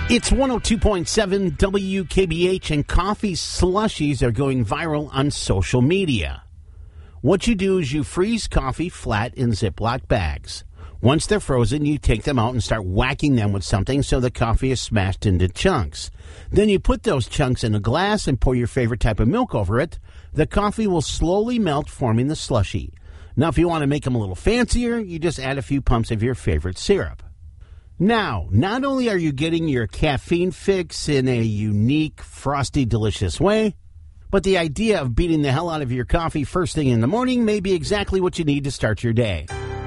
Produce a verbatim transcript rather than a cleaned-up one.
It's one oh two point seven W K B H, and coffee slushies are going viral on social media. What you do is you freeze coffee flat in Ziploc bags. Once they're frozen, you take them out and start whacking them with something so the coffee is smashed into chunks. Then you put those chunks in a glass and pour your favorite type of milk over it. The coffee will slowly melt, forming the slushie. Now, if you want to make them a little fancier, you just add a few pumps of your favorite syrup. Now, not only are you getting your caffeine fix in a unique, frosty, delicious way, but the idea of beating the hell out of your coffee first thing in the morning may be exactly what you need to start your day.